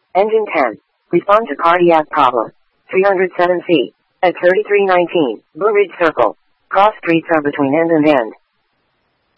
Engine 10. Respond to cardiac problem. 307 feet. At 3319, Blue Ridge Circle. Cross streets are between end and end.